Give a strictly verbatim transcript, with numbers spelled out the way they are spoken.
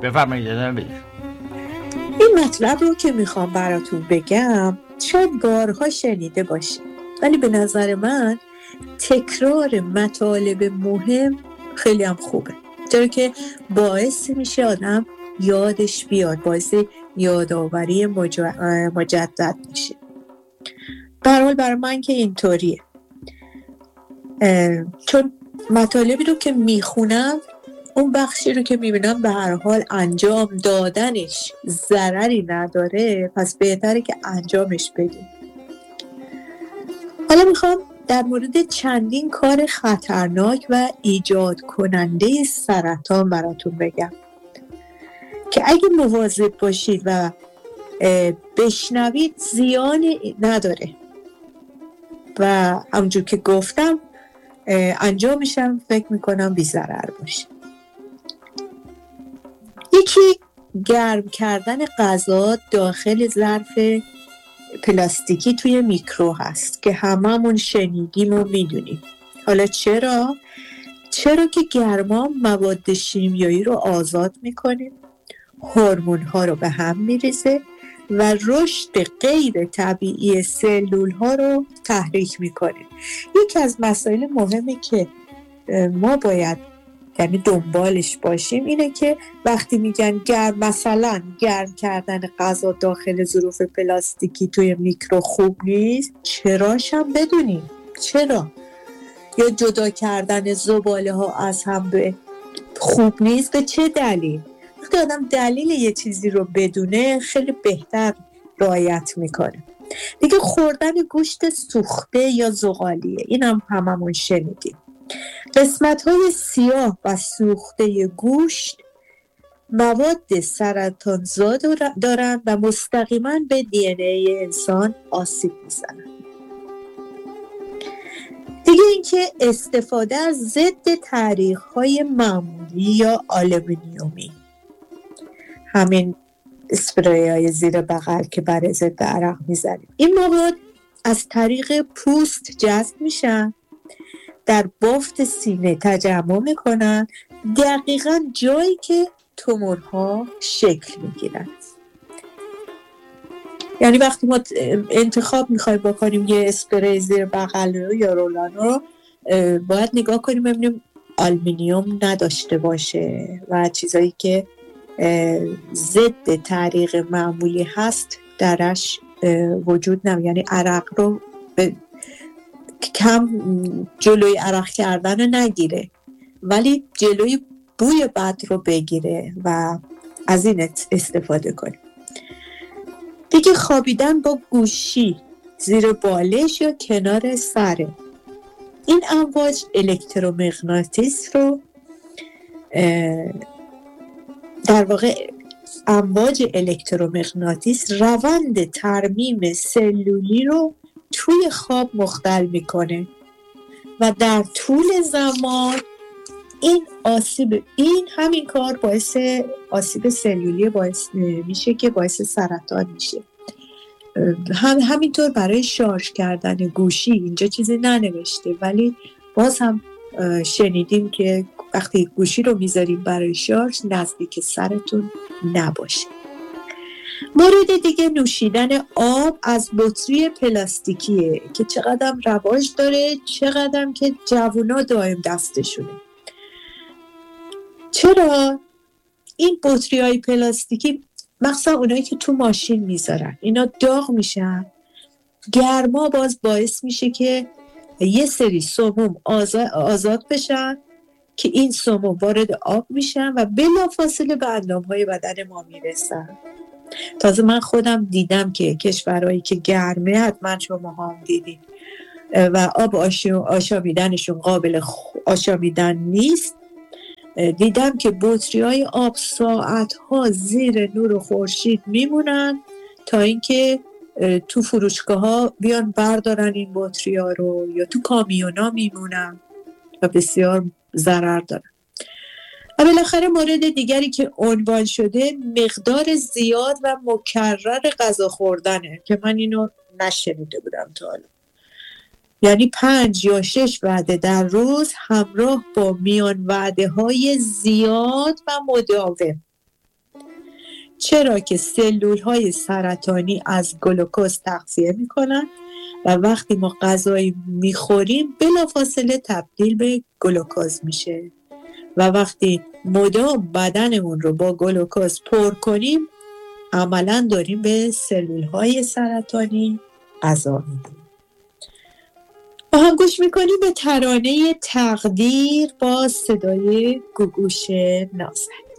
بفرمایید ادامه بدید. این مطلب رو که میخوام براتون بگم شاید بارها شنیده باشید، ولی به نظر من تکرار مطالب مهم خیلی هم خوبه، چرا که باعث میشه آدم یادش بیاد، باعث یادآوری مجدد میشه. به هر حال برای من که اینطوریه، چون مطالبی رو که میخونم اون بخشی رو که میبینم به هر حال انجام دادنش ضرری نداره، پس بهتره که انجامش بدیم. حالا میخوام در مورد چندین کار خطرناک و ایجاد کننده سرطان براتون بگم که اگه مواظب باشید و بشنوید زیانی نداره و همونجور که گفتم انجامش هم فکر میکنم بی ضرر باشه. یکی گرم کردن غذا داخل ظرف پلاستیکی توی میکرو هست که هممون شنیدیم و میدونیم. حالا چرا؟ چرا که گرما مواد شیمیایی رو آزاد میکنه، هورمون ها رو به هم میریزه و رشد غیر طبیعی سلول ها رو تحریک میکنه. یکی از مسائل مهمی که ما باید یعنی دنبالش باشیم اینه که وقتی میگن گرم مثلا گرم کردن غذا داخل ظروف پلاستیکی توی میکرو خوب نیست، چراش هم بدونیم چرا. یا جدا کردن زباله ها از هم به خوب نیست، به چه دلیل؟ وقتی آدم دلیل یه چیزی رو بدونه خیلی بهتر رعایت میکنه. دیگه خوردن گوشت سوخته یا زغالیه، این هم هممون شنیدیم. قسمت های سیاه و سوخته گوشت مواد سرطانزا دارن و مستقیما به دی ان ای انسان آسیب میزنن. دیگه اینکه استفاده از ضد تاریخ‌های معمولی یا آلومینیومی، همین اسپری‌های زیر بغل که برای ضد عرق میزنیم، این مواد از طریق پوست جذب میشن، در بافت سینه تجمع میکنن، دقیقاً جایی که تومورها شکل میگیرن. یعنی وقتی ما انتخاب میخوایم بکنیم یه اسپری زیر بغل رو یا رولان رو، باید نگاه کنیم ببینیم آلومینیوم نداشته باشه و چیزایی که ضد طریق معمولی هست درش وجود نمیده، یعنی عرق رو کم جلوی عرق کردن رو نگیره ولی جلوی بوی بد رو بگیره و از این استفاده کنیم. دیگه خوابیدن با گوشی زیر بالش یا کنار سره، این امواج الکترومغناطیس رو در واقع امواج الکترومغناطیس روند ترمیم سلولی رو توی خواب مختل میکنه و در طول زمان این آسیب این همین کار باعث آسیب سلولی باعث میشه که باعث سرطان میشه. هم همینطور برای شارژ کردن گوشی اینجا چیزی ننوشته ولی باز هم شنیدیم که وقتی گوشی رو میذاریم برای شارژ نزدیک سرتون نباشه. مورد دیگه نوشیدن آب از بطری پلاستیکیه که چقدر رواج داره، چقدر که جوونا دائم دستشونه. چرا؟ این بطری های پلاستیکی مخصوصا اونایی که تو ماشین میذارن اینا داغ میشن، گرما باز باعث میشه که یه سری سموم آزاد, آزاد بشن که این سموم وارد آب میشن و بلافاصله به اندامهای بدن ما میرسن. تازه من خودم دیدم که کشورهایی که گرمه حتما شما هم دیدید و آب آشامیدنشون قابل آشامیدن نیست، دیدم که بطری های آب ساعت ها زیر نور خورشید میمونن تا اینکه تو فروشگاه ها بیان بردارن این بطری ها رو، یا تو کامیون ها میمونن و بسیار ضرر دارن. و بالاخره مورد دیگری که عنوان شده مقدار زیاد و مکرر غذا خوردنه که من اینو نشنیده بودم تا حالا. یعنی پنج یا شش وعده در روز همراه با میان وعده های زیاد و مداوم. چرا که سلول های سرطانی از گلوکوز تغذیه میکنن و وقتی ما غذایی میخوریم بلافاصله تبدیل به گلوکوز میشه و وقتی مدام بدنمون رو با گلوکوز پر کنیم عملاً داریم به سلول های سرطانی غذا میدیم. با هم گوش میکنیم به ترانه تقدیر با صدای گوگوش نازک.